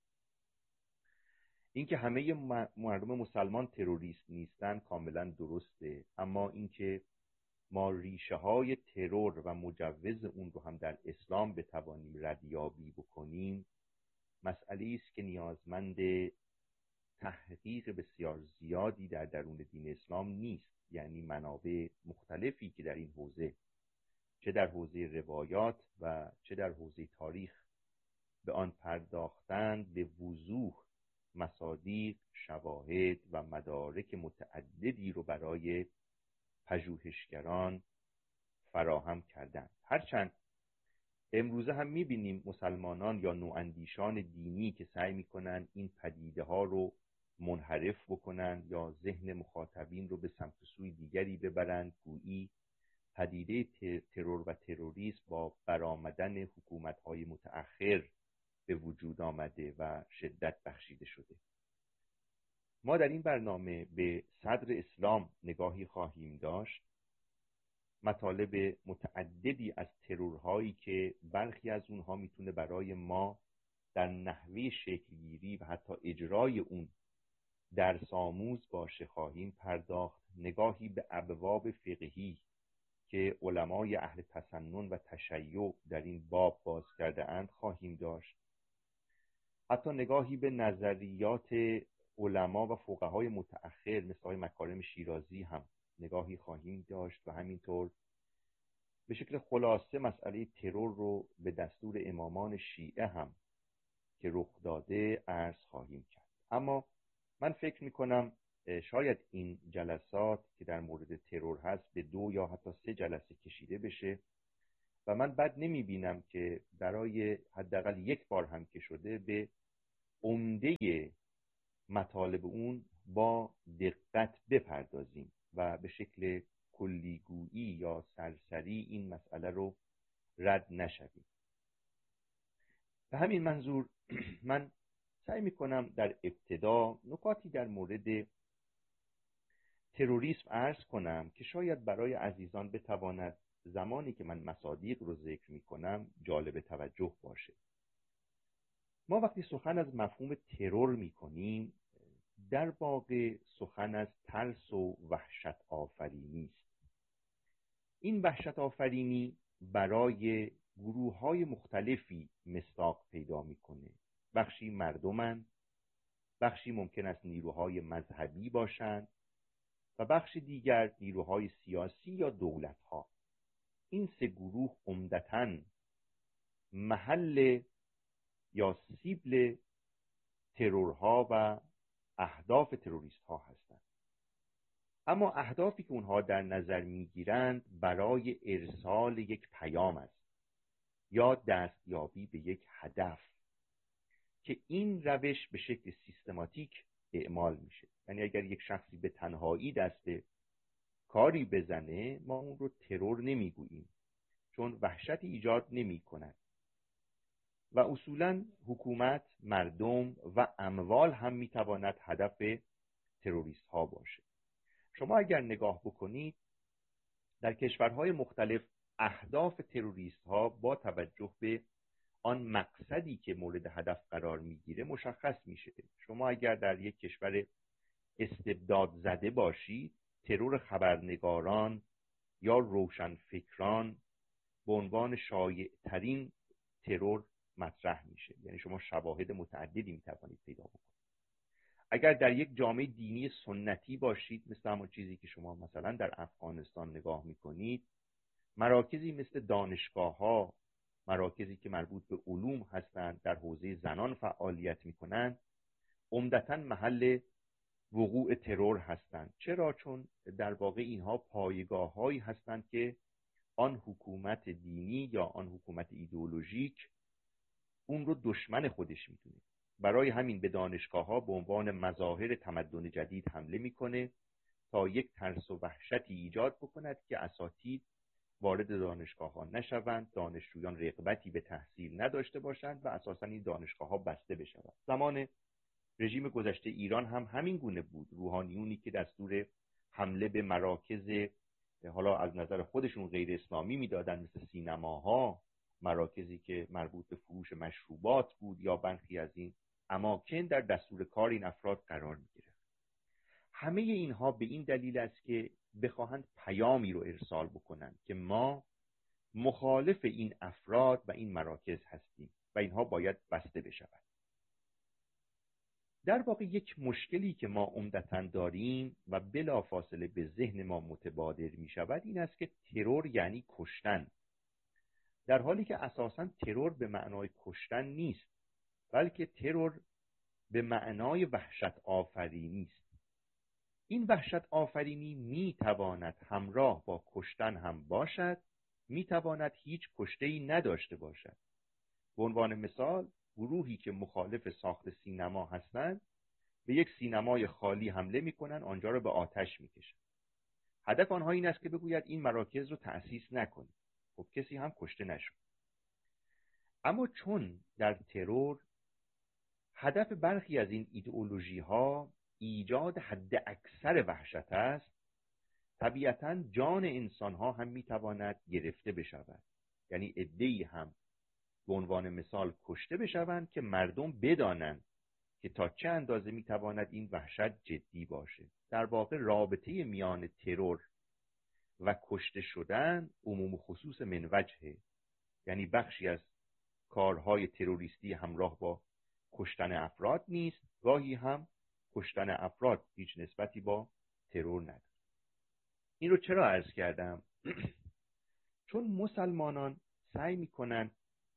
اینکه همه مردم مسلمان تروریست نیستن کاملا درسته، اما اینکه ما ریشه های ترور و مجوز اون رو هم در اسلام بتوانیم ردیابی بکنیم مسئله است که نیازمند تحقیق بسیار زیادی در درون دین اسلام نیست. یعنی منابع مختلفی که در این حوزه، چه در حوزه روایات و چه در حوزه تاریخ، به آن پرداختند، به وضوح مصادیق، شواهد و مدارک متعددی رو برای پژوهشگران فراهم کردند. هرچند امروزه هم می‌بینیم مسلمانان یا نواندیشان دینی که سعی می‌کنند این پدیده ها رو منحرف بکنن یا ذهن مخاطبین رو به سمت سوی دیگری ببرند، گویی پدیده ترور و تروریسم با برآمدن حکومت‌های متأخر به وجود آمده و شدت بخشیده شده. ما در این برنامه به صدر اسلام نگاهی خواهیم داشت. مطالب متعددی از ترورهایی که برخی از اونها میتونه برای ما در نحوه شکلگیری و حتی اجرای اون درس آموز باشه خواهیم پرداخت. نگاهی به ابواب فقهی که علمای اهل تسنن و تشیع در این باب باز کرده اند خواهیم داشت. حتی نگاهی به نظریات علما و فقهای متأخر مثل آقای مکارم شیرازی هم نگاهی خواهیم داشت و همینطور به شکل خلاصه مسئله ترور رو به دستور امامان شیعه هم که رخ داده عرض خواهیم کرد. اما من فکر میکنم شاید این جلسات که در مورد ترور هست به 2 یا حتی 3 جلسه کشیده بشه. و من بد نمیبینم که برای حداقل یک بار هم که شده به عمده مطالب اون با دقت بپردازیم و به شکل کلیگویی یا سرسری این مسئله رو رد نشویم. به همین منظور من سعی میکنم در ابتدا نکاتی در مورد تروریسم عرض کنم که شاید برای عزیزان بتواند زمانی که من مصادیق رو ذکر میکنم جالب توجه باشه. ما وقتی سخن از مفهوم ترور میکنیم در واقع سخن از ترس و وحشت آفرینی است. این وحشت آفرینی برای گروه‌های مختلفی مصداق پیدا میکنه. بخشی مردمن، بخشی ممکن است نیروهای مذهبی باشند و بخش دیگر نیروهای سیاسی یا دولت‌ها. این سه گروه عمدتاً محل یا سیبل ترورها و اهداف تروریست ها هستند. اما اهدافی که اونها در نظر میگیرند برای ارسال یک پیام است یا دستیابی به یک هدف که این روش به شکل سیستماتیک اعمال میشه. یعنی اگر یک شخصی به تنهایی دست کاری بزنه ما اون رو ترور نمیگوییم، چون وحشتی ایجاد نمی کند و اصولاً حکومت، مردم و اموال هم میتواند هدف تروریست ها باشه. شما اگر نگاه بکنید در کشورهای مختلف اهداف تروریست ها با توجه به آن مقصدی که مورد هدف قرار میگیره مشخص میشه. شما اگر در یک کشور استبداد زده باشید، ترور خبرنگاران یا روشنفکران به عنوان شایع ترین ترور مطرح میشه. یعنی شما شواهد متعددی میتوانید پیدا بکنید. اگر در یک جامعه دینی سنتی باشید، مثل همون چیزی که شما مثلا در افغانستان نگاه میکنید، مراکزی مثل دانشگاه‌ها، مراکزی که مربوط به علوم هستند، در حوزه زنان فعالیت میکنند، عمدتاً محل وقوع ترور هستند. چرا؟ چون در واقع اینها پایگاه‌هایی هستند که آن حکومت دینی یا آن حکومت ایدئولوژیک اون رو دشمن خودش میدونه. برای همین به دانشگاه‌ها به عنوان مظاهر تمدن جدید حمله میکنه تا یک ترس و وحشتی ایجاد بکند که اساتید وارد دانشگاه‌ها نشوند، دانشجویان رغبتی به تحصیل نداشته باشند و اساساً این دانشگاه‌ها بسته بشوند. زمان رژیم گذشته ایران هم همین گونه بود. روحانیونی که دستور حمله به مراکز حالا از نظر خودشون غیر اسلامی میدادن، مثل سینماها، مراکزی که مربوط به فروش مشروبات بود یا برخی از این اماکن، در دستور کار این افراد قرار میگرفت. همه اینها به این دلیل است که بخواهند پیامی رو ارسال بکنند که ما مخالف این افراد و این مراکز هستیم و اینها باید بسته بشود. در واقع یک مشکلی که ما عمدتاً داریم و بلافاصله به ذهن ما متبادر می شود این است که ترور یعنی کشتن، در حالی که اساساً ترور به معنای کشتن نیست، بلکه ترور به معنای وحشت آفرینی است. این وحشت آفرینی می تواند همراه با کشتن هم باشد، می تواند هیچ کشته‌ای نداشته باشد. به عنوان مثال گروهی که مخالف ساخت سینما هستند به یک سینمای خالی حمله میکنن، آنجا رو به آتش میکشن. هدف آنها این است که بگوید این مراکز رو تأسیس نکنید. خب کسی هم کشته نشد. اما چون در ترور هدف برخی از این ایدئولوژی ها ایجاد حد اکثر وحشت است، طبیعتاً جان انسان ها هم میتواند گرفته بشود. یعنی عده‌ای هم به عنوان مثال کشته بشوند که مردم بدانند که تا چه اندازه میتواند این وحشت جدی باشه. در واقع رابطه میان ترور و کشته شدن عموم خصوص من وجهه. یعنی بخشی از کارهای تروریستی همراه با کشتن افراد نیست، گاهی هم کشتن افراد هیچ نسبتی با ترور نداره. این رو چرا عرض کردم؟ چون مسلمانان سعی میکنن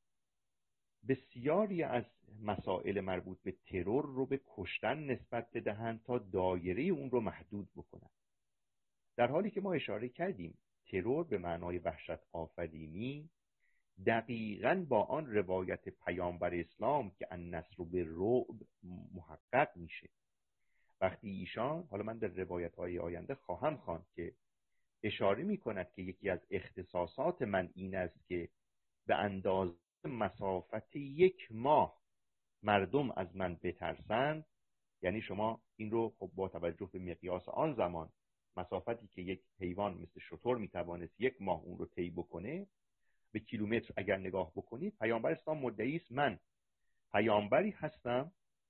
بسیاری از مسائل مربوط به ترور رو به کشتن نسبت بدهند تا دایره اون رو محدود بکنند. در حالی که ما اشاره کردیم ترور به معنای وحشت آفرینی دقیقاً با آن روایت پیامبر اسلام که النصر بالرعب محقق میشه. وقتی ایشان، حالا من در روایت‌های آینده خواهم خواند که اشاره می‌کند که یکی از اختصاصات من این است که به اندازه مسافت 1 ماه مردم از من بترسند، یعنی شما این رو خب با توجه به مقیاس آن زمان، مسافتی که یک حیوان مثل شتر میتوانست 1 ماه اون رو طی بکنه، به کیلومتر اگر نگاه بکنید، پیامبر اسلام مدعی است من پیامبری هستم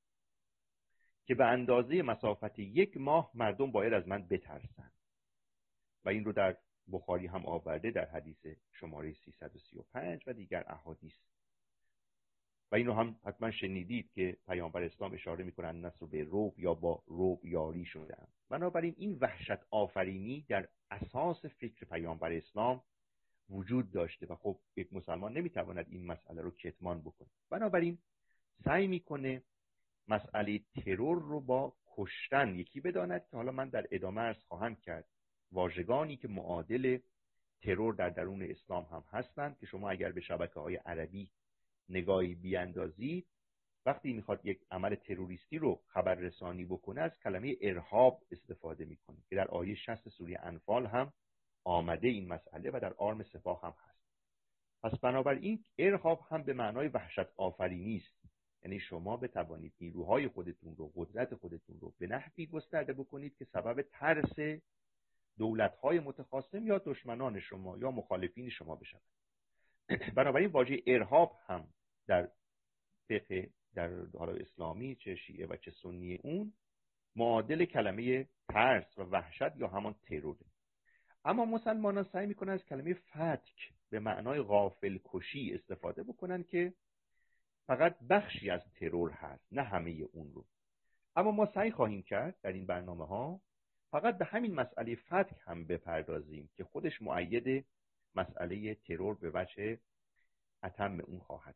که به اندازه مسافت 1 ماه مردم باید از من بترسند. و این رو در بخاری هم آورده در حدیث شماره 335 و دیگر احادیث. و این رو هم حتما شنیدید که پیامبر اسلام اشاره میکنن نصر به رعب یا با رعب یاری شدن. بنابراین این وحشت آفرینی در اساس فکر پیامبر اسلام وجود داشته و خب یک مسلمان نمیتواند این مسئله رو کتمان بکنه. بنابراین سعی میکنه مسئله ترور رو با کشتن یکی بداند که حالا من در ادامه عرض خواهم کرد واژگانی که معادل ترور در درون اسلام هم هستند که شما اگر به شبکه‌های عربی نگاهی بیاندازید، وقتی میخواد یک عمل تروریستی رو خبررسانی بکنه از کلمه ارهاب استفاده میکنه که در آیه 60 سوره انفال هم آمده این مسئله و در آرم سپاه هم هست. پس بنابراین ارهاب هم به معنای وحشت آفرینی است، یعنی شما بتوانید نیروهای خودتون رو، قدرت خودتون رو به نحوی گسترده بکنید که سبب ترس دولت‌های متخاصم یا دشمنان شما یا مخالفین شما بشود. بنابراین واژه ارهاب هم در فقه در حالا اسلامی چه شیعه و چه سنی اون معادل کلمه ترس و وحشت یا همان تروره. اما مسلمانان سعی میکنن از کلمه فتک به معنای غافل کشی استفاده بکنن که فقط بخشی از ترور هست، نه همه اون رو. اما ما سعی خواهیم کرد در این برنامه ها فقط به همین مسئله فتک هم بپردازیم که خودش مؤید مسئله ترور به وجه اتم اون خواهد.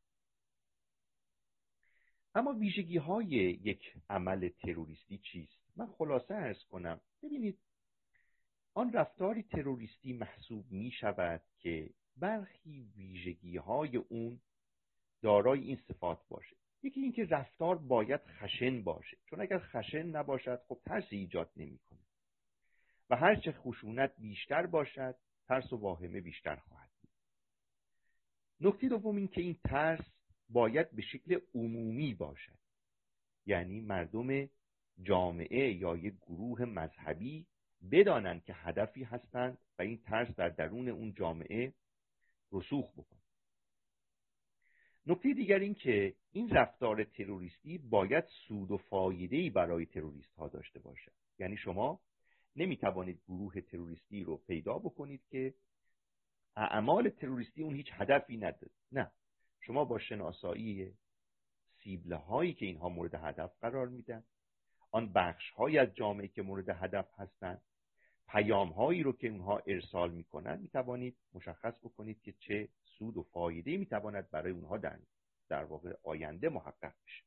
اما ویژگی های یک عمل تروریستی چیست؟ من خلاصه عرض کنم. ببینید، آن رفتاری تروریستی محسوب می شود که برخی ویژگی های اون دارای این صفات باشه. یکی این که رفتار باید خشن باشه، چون اگر خشن نباشد خب ترس ایجاد نمی کنه و هرچه خشونت بیشتر باشد ترس و واهمه بیشتر خواهد بود. نکته دوم این که این ترس باید به شکل عمومی باشد، یعنی مردم جامعه یا یک گروه مذهبی بدانند که هدفی هستند و این ترس در درون اون جامعه رسوخ بکنه. نکته دیگر این که این رفتار تروریستی باید سود و فایده‌ای برای تروریست ها داشته باشد. یعنی شما نمیتوانید گروه تروریستی رو پیدا بکنید که اعمال تروریستی اون هیچ هدفی نداره. نه، شما با شناسایی سیبله هایی که اینها مورد هدف قرار میدن، آن بخش هایی از جامعه که مورد هدف هستند، پیام هایی رو که اونها ارسال میکنن، میتوانید مشخص بکنید که چه سود و فایده میتواند برای اونها در واقع آینده محقق بشه.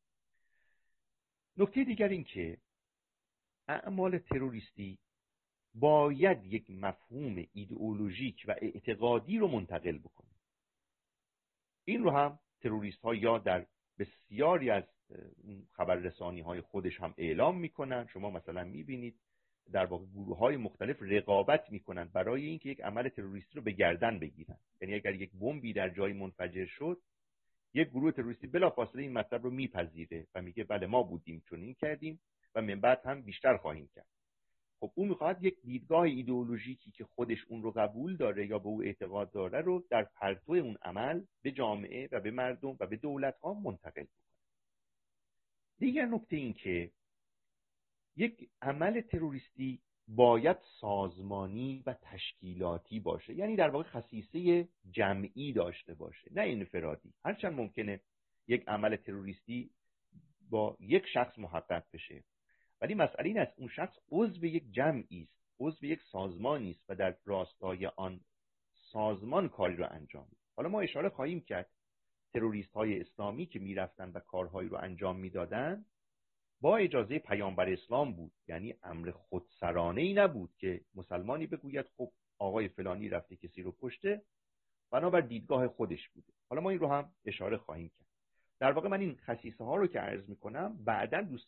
نکته دیگر این که اعمال تروریستی باید یک مفهوم ایدئولوژیک و اعتقادی رو منتقل بکنه. این رو هم تروریست ها یا در بسیاری از خبررسانی های خودش هم اعلام میکنن. شما مثلا میبینید در واقع گروه های مختلف رقابت میکنن برای اینکه یک عمل تروریستی رو به گردن بگیرن. یعنی اگر یک بمبی در جایی منفجر شد، یک گروه تروریستی بلافاصله این مطلب رو میپذیره و میگه بله ما بودیم چنین کردیم و من بعد هم بیشتر خواهیم کرد. خب اون میخواد یک دیدگاه ایدئولوژیکی که خودش اون رو قبول داره یا به او اعتقاد داره رو در پرتو اون عمل به جامعه و به مردم و به دولت ها منتقل بکنه. دیگر نکته این که یک عمل تروریستی باید سازمانی و تشکیلاتی باشه، یعنی در واقع خصیصه جمعی داشته باشه نه انفرادی. هرچند ممکنه یک عمل تروریستی با یک شخص محقق بشه، ولی مسئله این است اون شخص عضو یک جمعی است، عضو یک سازمانی است و در راستای آن سازمان کاری رو انجام میده. حالا ما اشاره خواهیم کرد تروریست های اسلامی که میرفتن و کارهایی رو انجام میدادن با اجازه پیامبر اسلام بود، یعنی امر خودسرانه ای نبود که مسلمانی بگوید خب آقای فلانی رفته کسی رو کشته، بنابر دیدگاه خودش بوده. حالا ما این رو هم اشاره خواهیم کرد. در واقع من این خصیصه ها رو که عرض میکنم بعداً دوستان